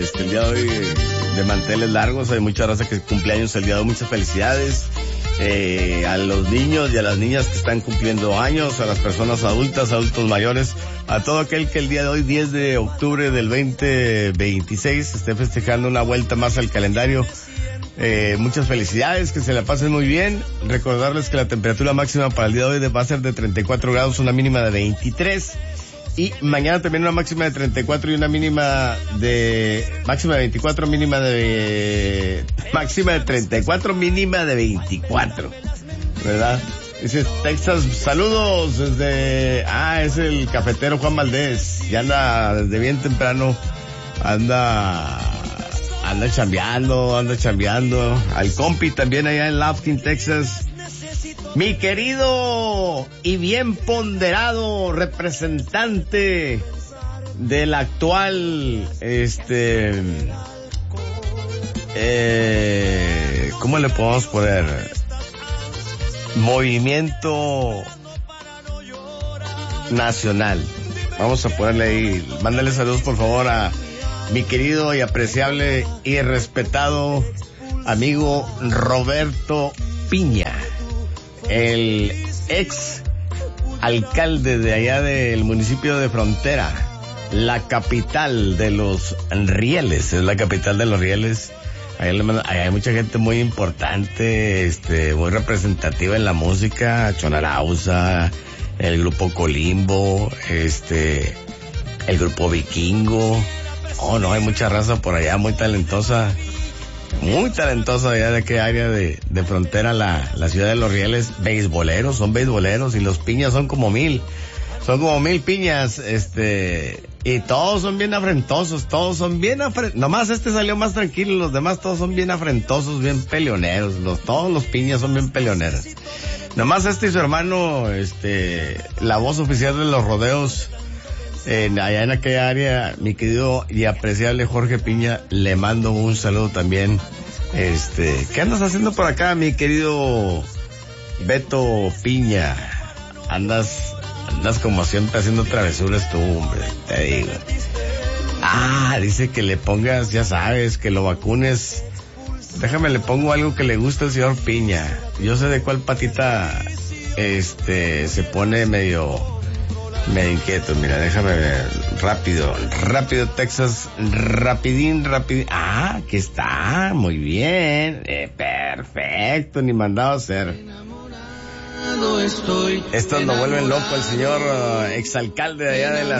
el día de hoy de manteles largos. Hay mucha raza que cumpleaños el día de hoy. Muchas felicidades a los niños y a las niñas que están cumpliendo años, a las personas adultas, adultos mayores, a todo aquel que el día de hoy, 10 de octubre del 2026, esté festejando una vuelta más al calendario. Muchas felicidades, que se la pasen muy bien. Recordarles que la temperatura máxima para el día de hoy va a ser de 34 grados, una mínima de 23. Y mañana también una máxima de 34 y una máxima de 24, máxima de 34, mínima de 24, ¿verdad? Dice Texas, saludos desde, es el cafetero Juan Valdés, y anda desde bien temprano, anda chambeando, al compi también allá en Lufkin, Texas. Mi querido y bien ponderado representante del actual, ¿cómo le podemos poner? Movimiento Nacional. Vamos a ponerle ahí, mándale saludos por favor a mi querido y apreciable y respetado amigo Roberto Piña, el ex alcalde de allá del municipio de Frontera, la capital de los Rieles, es la capital de los Rieles. Allá hay mucha gente muy importante, muy representativa en la música, Chonarauza, el grupo Colimbo, el grupo Vikingo. No, hay mucha raza por allá muy talentosa allá de aquella área de Frontera, la ciudad de los Rieles. Son beisboleros, y los Piñas son como 1000 piñas, y todos son bien afrentosos, nomás salió más tranquilo, los demás todos son bien afrentosos, bien peleoneros, todos los Piñas son bien peleoneros. Nomás y su hermano, la voz oficial de los rodeos, allá en aquella área, mi querido y apreciable Jorge Piña, le mando un saludo también. ¿Qué andas haciendo por acá, mi querido Beto Piña? Andas como siempre haciendo travesuras tú, hombre, te digo. Dice que le pongas, ya sabes, que lo vacunes. Déjame, le pongo algo que le gusta al señor Piña. Yo sé de cuál patita, se pone medio inquieto. Mira, déjame ver. Rápido, Texas. Rapidín. Aquí está. Muy bien. Perfecto. Ni mandado a hacer. Esto lo vuelven loco el señor exalcalde de allá de la